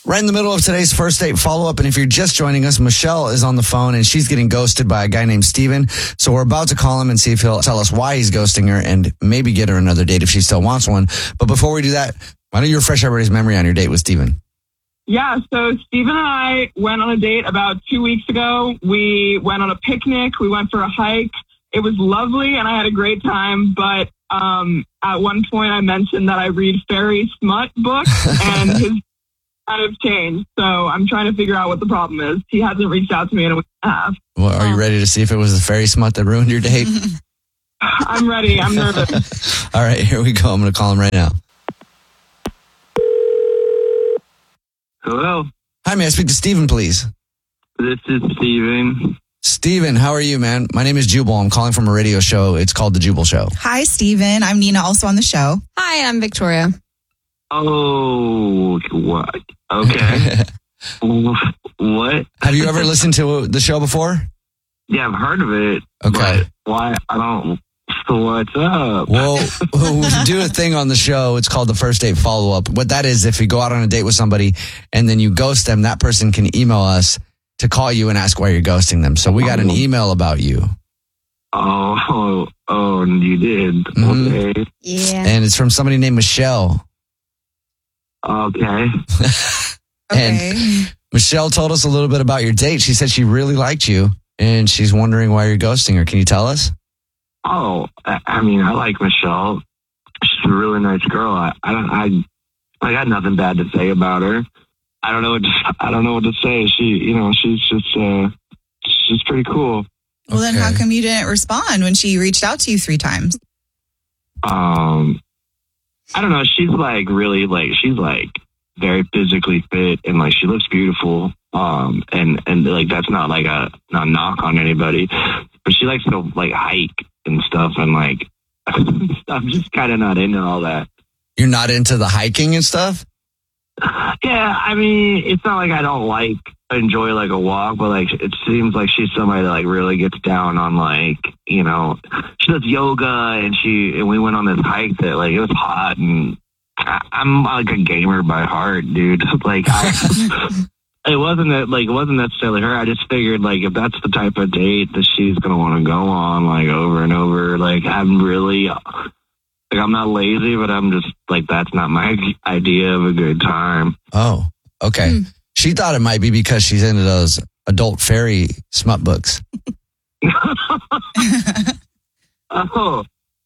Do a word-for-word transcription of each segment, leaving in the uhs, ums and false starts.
Right in the middle of today's first date follow-up, and if you're just joining us, Michelle is on the phone, and she's getting ghosted by a guy named Steven. So we're about to call him and see if he'll tell us why he's ghosting her and maybe get her another date if she still wants one. But before we do that, why don't you refresh everybody's memory on your date with Steven? Yeah, so Steven and I went on a date about two weeks ago. We went on a picnic. We went for a hike. It was lovely, and I had a great time, but um, at one point I mentioned that I read fairy smut books, and his kind of changed. So I'm trying to figure out what the problem is. He hasn't reached out to me in a week and a half. Well, are you ready to see if it was the fairy smut that ruined your date? I'm ready. I'm nervous. All right, here we go. I'm going to call him right now. Hello. Hi, may I speak to Steven, please? This is Steven. Steven, how are you, man? My name is Jubal. I'm calling from a radio show. It's called The Jubal Show. Hi, Steven. I'm Nina, also on the show. Hi, I'm Victoria. Oh, what? Okay. What? Have you ever listened to the show before? Yeah, I've heard of it. Okay. But why? I don't. So what's up? Well, we do a thing on the show. It's called the first date follow-up. What that is, if you go out on a date with somebody and then you ghost them, that person can email us to call you and ask why you're ghosting them. So we got an email about you. Oh, oh, oh you did. Mm-hmm. Okay. Yeah. And it's from somebody named Michelle. Okay. Okay. And Michelle told us a little bit about your date. She said she really liked you and she's wondering why you're ghosting her. Can you tell us? Oh, I I mean, I like Michelle. She's a really nice girl. I, I don't, I, I got nothing bad to say about her. I don't know what to, I don't know what to say. She, you know, she's just, uh, she's pretty cool. Well, then Okay. how come you didn't respond when she reached out to you three times? Um, I don't know. She's like really like, she's like very physically fit and like she looks beautiful. Um, and, and like, that's not like a, not a knock on anybody, but she likes to like hike and stuff. And like, I'm just kind of not into all that. You're not into the hiking and stuff? Yeah, I mean, it's not like I don't like enjoy like a walk, but like it seems like she's somebody that like really gets down on like, you know, she does yoga and she and we went on this hike that like it was hot and I, I'm like a gamer by heart, dude. Like I, it wasn't that like it wasn't necessarily her. I just figured like if that's the type of date that she's gonna want to go on like over and over, like I'm really. Like, I'm not lazy, but I'm just, like, that's not my idea of a good time. Oh, okay. Hmm. She thought it might be because she's into those adult fairy smut books. Oh.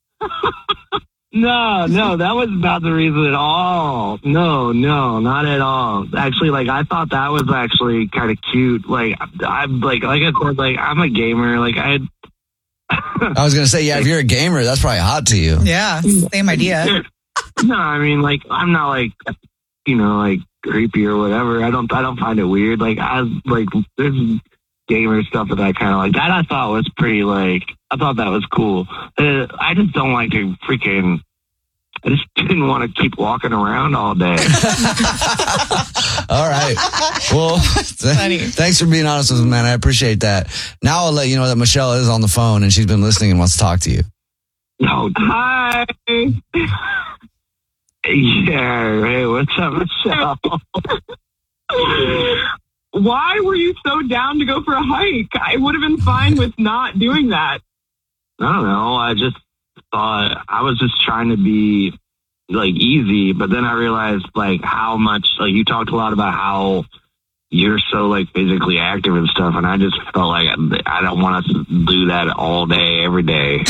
No, no, that was not the reason at all. No, no, not at all. Actually, like, I thought that was actually kind of cute. Like, I'm, like, like I said, like, I'm a gamer. Like, I I was going to say, yeah, if you're a gamer, that's probably hot to you. Yeah, same idea. No, I mean, like, I'm not like, you know, like creepy or whatever. I don't, I don't find it weird. Like, I like there's gamer stuff that I kind of like. That I thought was pretty. Like, I thought that was cool. Uh, I just don't like to freaking. I just didn't want to keep walking around all day. All right. Well, th- thanks for being honest with me, man. I appreciate that. Now I'll let you know that Michelle is on the phone and she's been listening and wants to talk to you. No. Hi. Yeah. Hey, what's up, Michelle? Why were you so down to go for a hike? I would have been fine with not doing that. I don't know. I just thought I was just trying to be like easy, but then I realized like how much like you talked a lot about how you're so like physically active and stuff, and I just felt like I, I don't want to do that all day, every day.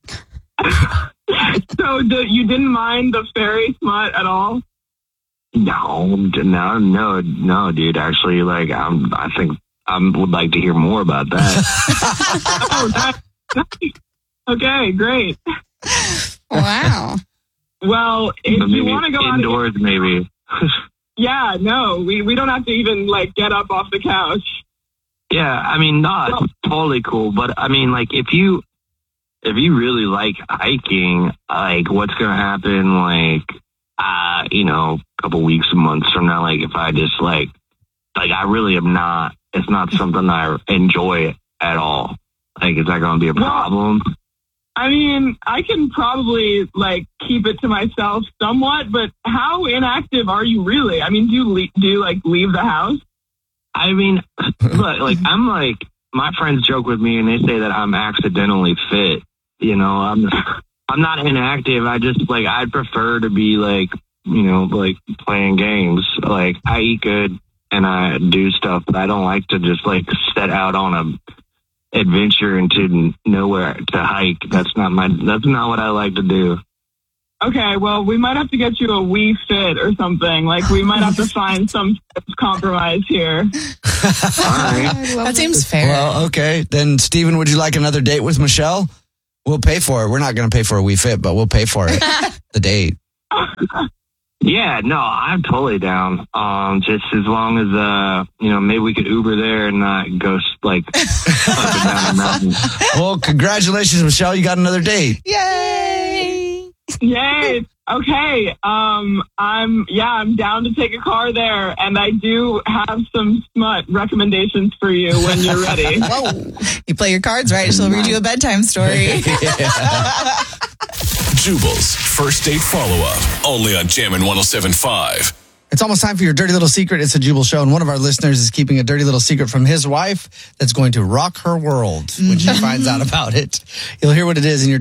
So the, you didn't mind the fairy smut at all? No, no, no, no, dude. Actually, like I'm, I think I would like to hear more about that. Oh, that's nice. Okay, great. Wow. Well, if But you maybe want to go out indoors, maybe. yeah, no, we, we don't have to even like get up off the couch. Yeah, I mean, no, it's totally cool. But I mean, like, if you if you really like hiking, like, what's gonna happen? Like, uh, you know, a couple weeks, months from now, like, if I just like, like, I really am not. It's not something I enjoy at all. Like, is that gonna be a problem? I mean, I can probably like keep it to myself somewhat, but how inactive are you really? I mean, do you le- do you like leave the house? I mean, look, like I'm like my friends joke with me and they say that I'm accidentally fit. You know, I'm I'm not inactive. I just like I'd prefer to be like you know like playing games. Like I eat good and I do stuff, but I don't like to just like set out on a adventure into nowhere to hike. That's not my. That's not what I like to do. Okay, well, we might have to get you a Wii Fit or something. Like, we might have to find some compromise here. All right. That seems fair. Well, okay. Then, Steven, would you like another date with Michelle? We'll pay for it. We're not going to pay for a Wii Fit, but we'll pay for it. The date. Yeah, no, I'm totally down. Um, just as long as uh, you know, maybe we could Uber there and not go like up and down the mountain. Well, congratulations, Michelle. You got another date. Yay! Yay! Okay. Um, I'm yeah, I'm down to take a car there, and I do have some smut recommendations for you when you're ready. Whoa! You play your cards right, she'll read you a bedtime story. Jubal's first date follow-up, only on Jammin' one oh seven point five. It's almost time for your dirty little secret. It's a Jubal show, and one of our listeners is keeping a dirty little secret from his wife that's going to rock her world when she finds out about it. You'll hear what it is in your